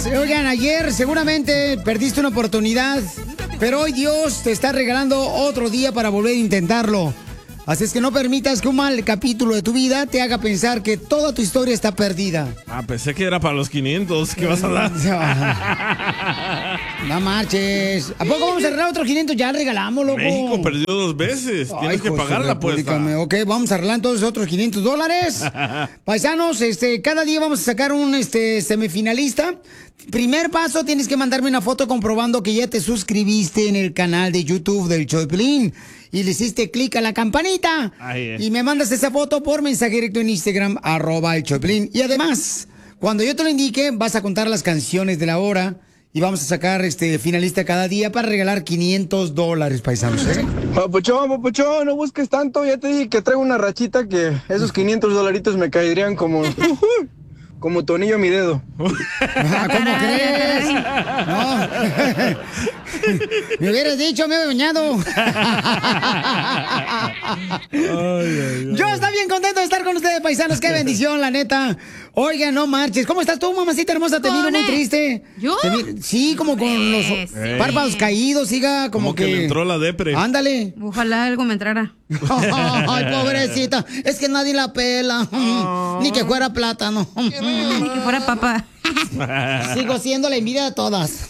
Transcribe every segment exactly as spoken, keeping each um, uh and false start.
Oigan, ayer seguramente perdiste una oportunidad, pero hoy Dios te está regalando otro día para volver a intentarlo. Así es que no permitas que un mal capítulo de tu vida te haga pensar que toda tu historia está perdida. Ah, pensé que era para los quinientos. ¿Qué vas a dar? No marches. ¿A poco vamos a arreglar otros quinientos? Ya regalamos, loco. México perdió dos veces. Tienes Ay, que pagar la apuesta. Ok, vamos a arreglar entonces otros quinientos dólares. Paisanos, este, cada día vamos a sacar un este, semifinalista. Primer paso, tienes que mandarme una foto comprobando que ya te suscribiste en el canal de YouTube del Show de Piolín y le hiciste clic a la campanita. Ahí es. Y me mandas esa foto por mensaje directo en Instagram, arroba el Show de Piolín. Y además, cuando yo te lo indique, vas a contar las canciones de la hora y vamos a sacar este finalista cada día para regalar quinientos dólares, paisanos, ¿eh? Papuchón, papuchón, no busques tanto. Ya te dije que traigo una rachita que esos quinientos dolaritos me caerían como... Como tornillo a mi dedo. ¿Cómo crees? No. Me hubieras dicho, me he bañado. Yo estoy bien contento de estar con ustedes, paisanos. Qué bendición, la neta. Oigan, no marches. ¿Cómo estás tú, mamacita hermosa? Te miro muy triste. ¿Yo? Mir... Sí, como con los sí. párpados caídos, siga, como, como que... que le entró la depre. Ándale. Ojalá algo me entrara. Ay, pobrecita. Es que nadie la pela. Oh. Ni que fuera plátano. Ni que fuera papá. Sigo siendo la envidia de todas.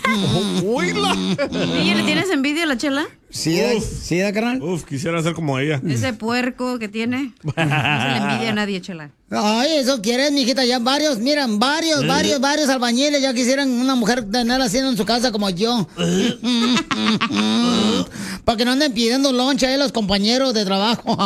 ¿Y le tienes envidia a la Chela? Sí, da, sí, da, carnal. Uf, quisiera ser como ella. Ese puerco que tiene. No se le envidia a nadie, Chela. Ay, eso quieres, mijita. Ya varios, miran, varios, ¿Eh? varios, varios albañiles ya quisieran una mujer tener haciendo en su casa como yo. Para que no anden pidiendo loncha a los compañeros de trabajo.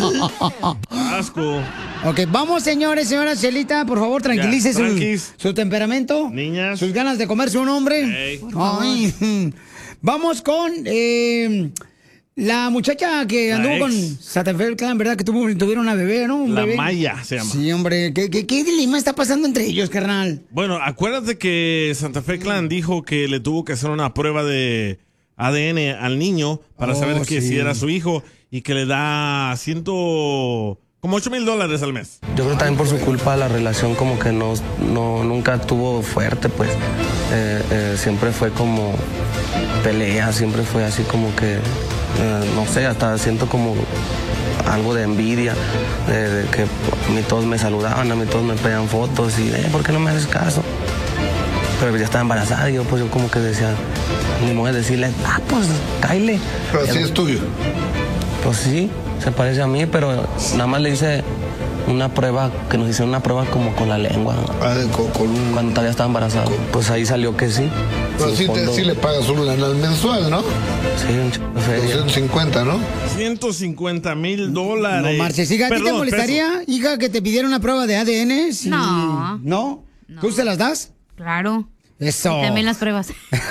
Asco. Ok, vamos, señores, señora Chelita, por favor, tranquilice ya, su, su temperamento. Niñas. Sus ganas de comerse un hombre. Hey. Ay. Vamos con eh, la muchacha que la anduvo ex. con Santa Fe Clan, ¿verdad? Que tuvo, tuvieron una bebé, ¿no? Un la bebé. Maya se llama. Sí, hombre. ¿Qué, qué, qué dilema está pasando entre ellos, carnal? Bueno, acuérdate que Santa Fe Clan dijo que le tuvo que hacer una prueba de A D N al niño para oh, saber que sí. si era su hijo y que le da ciento... como ocho mil dólares al mes. Yo creo que también por su culpa la relación como que no, no nunca tuvo fuerte, pues. Eh, eh, siempre fue como pelea, siempre fue así como que, eh, no sé, hasta siento como algo de envidia, de, de que a mí todos me saludaban, a mí todos me pedían fotos y, eh, ¿por qué no me haces caso? Pero ya estaba embarazada y yo pues yo como que decía, ni me voy a decirle, ah, pues, cáile. Pero así es tuyo. Pues sí, se parece a mí, pero nada más le hice una prueba, que nos hicieron una prueba como con la lengua. Ah, con, con un... Cuando todavía estaba embarazada. Con... Pues ahí salió que sí. Pero sí, fondo... te, sí le pagas un lanal mensual, ¿no? Sí, un ch... ciento cincuenta, ¿no? ciento cincuenta mil dólares. No marches. Hija, ¿a ti te molestaría, peso. hija, que te pidiera una prueba de A D N? Si... No. ¿No? ¿No? ¿Tú se las das? Claro. Eso. Y también las pruebas.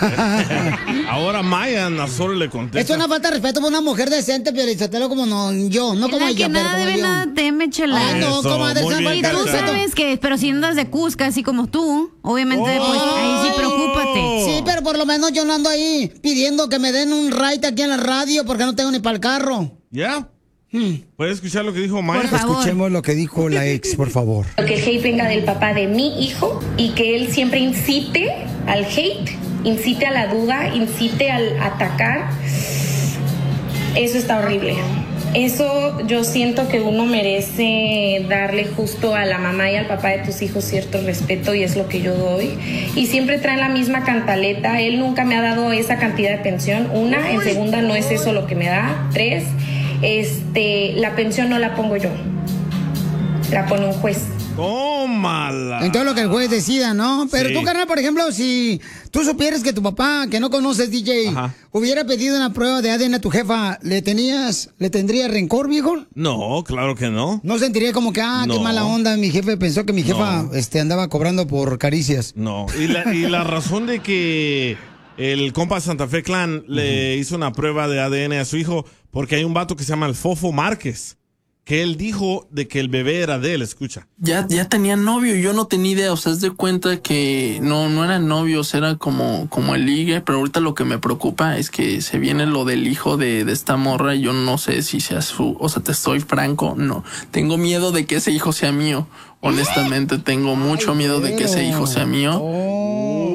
Ahora Maya solo le contesta. Esto es una falta de respeto por una mujer decente, Piolín, como no, yo, no como ella, que pero nada como debe, yo. nada teme, Chela. Ay, no, comadre, esa falta de tú respeto. sabes que, pero si andas de Cusca, así como tú, obviamente, oh, pues ahí sí preocúpate. Sí, pero por lo menos yo no ando ahí pidiendo que me den un ride aquí en la radio porque no tengo ni para el carro. ¿Ya? Hmm. ¿Puedes escuchar lo que dijo Maya? Escuchemos lo que dijo la ex, por favor. Que el hate venga del papá de mi hijo y que él siempre incite al hate, incite a la duda, incite al atacar. Eso está horrible. Eso yo siento que uno merece darle justo a la mamá y al papá de tus hijos cierto respeto y es lo que yo doy. Y siempre traen la misma cantaleta. Él nunca me ha dado esa cantidad de pensión. Una, en segunda no es eso lo que me da. Tres, Este, la pensión no la pongo yo, la pone un juez. ¡Tómala! Entonces lo que el juez decida, ¿no? Pero sí. tú, carnal, por ejemplo, si tú supieras que tu papá, que no conoces, D J, Ajá. hubiera pedido una prueba de A D N a tu jefa, ¿le tenías, le tendría rencor, viejo? No, claro que no. ¿No sentiría como que, ah, no. qué mala onda, mi jefe pensó que mi jefa no. este, andaba cobrando por caricias? No, y la, y la razón de que el compa Santa Fe Clan uh-huh. le hizo una prueba de A D N a su hijo, porque hay un vato que se llama el Fofo Márquez, que él dijo de que el bebé era de él, escucha. Ya, ya tenía novio, yo no tenía idea, o sea, es de cuenta que no, no eran novios, era como, como el ligue, pero ahorita lo que me preocupa es que se viene lo del hijo de, de esta morra y yo no sé si sea su, o sea, te estoy franco, no, tengo miedo de que ese hijo sea mío, honestamente tengo mucho miedo de que ese hijo sea mío.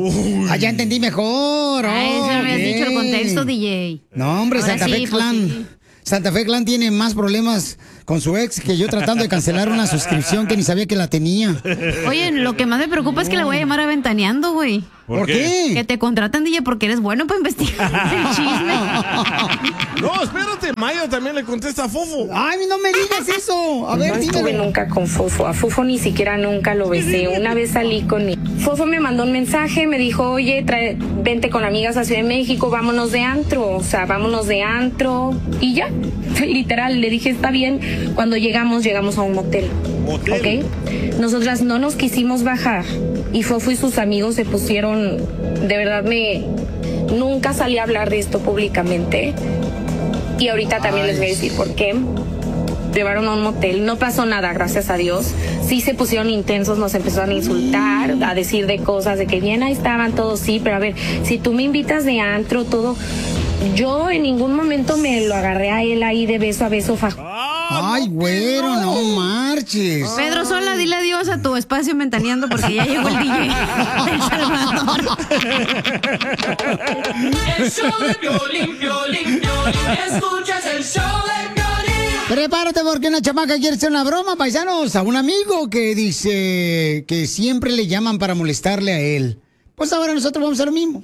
Uy. Ah, ya entendí mejor. Ay, eso no me has Ok. dicho el contexto, D J. No, hombre, Ahora Santa sí, Fe pues Clan. sí. Santa Fe Clan tiene más problemas con su ex que yo tratando de cancelar una suscripción que ni sabía que la tenía. Oye, lo que más me preocupa es que la voy a llamar Aventaneando, güey. ¿Por qué? Que te contratan, D J, porque eres bueno para investigar el chisme. No, espérate, Maya también le contesta a Fofo. Ay, no me digas eso. A ver, No estuve dímelo. nunca con Fofo. A Fofo ni siquiera nunca lo besé. Una vez salí con él. Fofo me mandó un mensaje, me dijo, oye, trae, vente con amigas a Ciudad de México, vámonos de antro. O sea, vámonos de antro. Y ya, literal, le dije, está bien. Cuando llegamos, llegamos a un motel. Motel. ¿Ok? Nosotras no nos quisimos bajar. Y Fofo y sus amigos se pusieron, de verdad me... Nunca salí a hablar de esto públicamente. Y ahorita también les voy a decir por qué. Llevaron a un motel, no pasó nada, gracias a Dios. Sí se pusieron intensos, nos empezaron a insultar, a decir de cosas, de que bien ahí estaban todos, sí, pero a ver, si tú me invitas de antro, todo, yo en ningún momento me lo agarré a él ahí de beso a beso fajo. Ay, güero, no marches. Pedro Sola, dile adiós a tu espacio Ventaneando porque ya llegó el D J del Salvador. El show de Piolín, Piolín, Piolín. Escuchas el show de Piolín. Prepárate porque una chamaca quiere hacer una broma, paisanos, a un amigo que dice que siempre le llaman para molestarle a él. Pues ahora nosotros vamos a hacer lo mismo.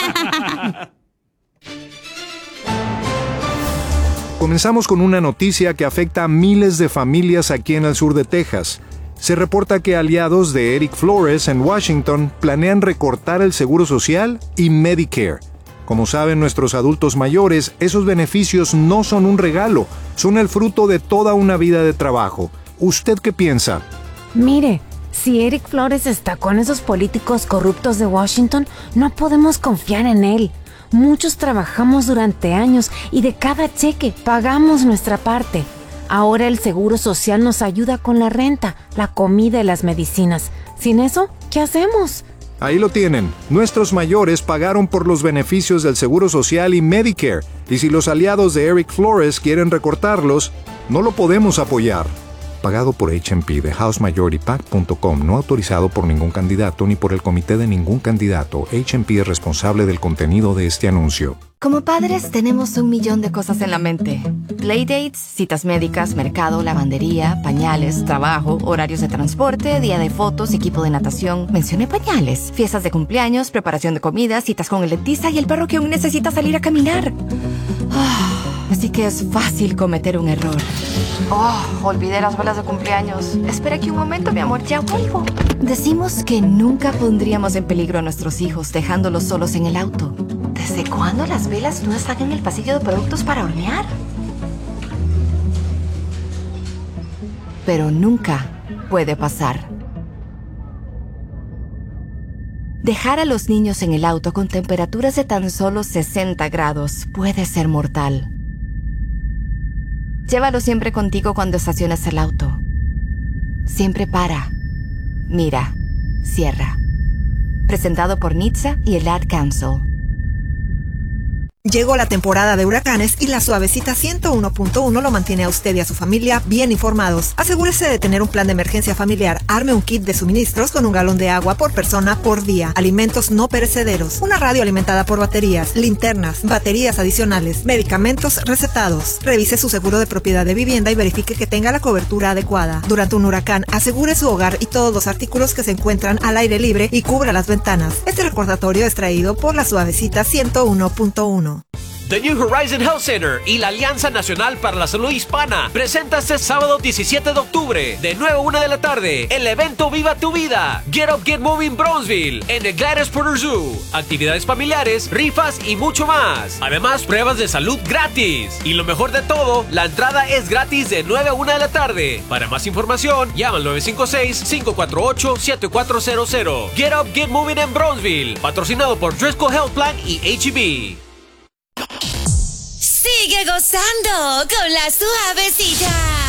Comenzamos con una noticia que afecta a miles de familias aquí en el sur de Texas. Se reporta que aliados de Eric Flores en Washington planean recortar el Seguro Social y Medicare. Como saben nuestros adultos mayores, esos beneficios no son un regalo, son el fruto de toda una vida de trabajo. ¿Usted qué piensa? Mire, si Eric Flores está con esos políticos corruptos de Washington, no podemos confiar en él. Muchos trabajamos durante años y de cada cheque pagamos nuestra parte. Ahora el Seguro Social nos ayuda con la renta, la comida y las medicinas. Sin eso, ¿qué hacemos? Ahí lo tienen. Nuestros mayores pagaron por los beneficios del Seguro Social y Medicare. Y si los aliados de Eric Flores quieren recortarlos, no lo podemos apoyar. Pagado por H M P de house majority pac punto com, no autorizado por ningún candidato ni por el comité de ningún candidato. H M P es responsable del contenido de este anuncio. Como padres tenemos un millón de cosas en la mente. Playdates, citas médicas, mercado, lavandería, pañales, trabajo, horarios de transporte, día de fotos, equipo de natación. Mencioné pañales. Fiestas de cumpleaños, preparación de comida, citas con el dentista y el perro que aún necesita salir a caminar. Ah, así que es fácil cometer un error. Oh, olvidé las velas de cumpleaños. Espera aquí un momento, mi amor, ya vuelvo. Decimos que nunca pondríamos en peligro a nuestros hijos dejándolos solos en el auto. ¿Desde cuándo las velas no están en el pasillo de productos para hornear? Pero nunca puede pasar. Dejar a los niños en el auto con temperaturas de tan solo sesenta grados puede ser mortal. Llévalo siempre contigo cuando estaciones el auto. Siempre para, mira, cierra. Presentado por N H T S A y el Ad Council. Llegó la temporada de huracanes y la Suavecita ciento uno punto uno lo mantiene a usted y a su familia bien informados. Asegúrese de tener un plan de emergencia familiar. Arme un kit de suministros con un galón de agua por persona por día. Alimentos no perecederos. Una radio alimentada por baterías, linternas, baterías adicionales, medicamentos recetados. Revise su seguro de propiedad de vivienda y verifique que tenga la cobertura adecuada. Durante un huracán, asegure su hogar y todos los artículos que se encuentran al aire libre y cubra las ventanas. Este recordatorio es traído por la Suavecita ciento uno punto uno. The New Horizon Health Center y la Alianza Nacional para la Salud Hispana presenta este sábado diecisiete de octubre de nueve a una de la tarde el evento Viva tu Vida Get Up Get Moving Bronzeville en el Gladys Porter Zoo. Actividades familiares, rifas y mucho más. Además, pruebas de salud gratis. Y lo mejor de todo, la entrada es gratis de nueve a una de la tarde. Para más información, llama al nueve cinco seis, cinco cuatro ocho, siete cuatro cero cero. Get Up Get Moving en Bronzeville, patrocinado por Driscoll Health Plan y H E B. Sigue gozando con la Suavecita.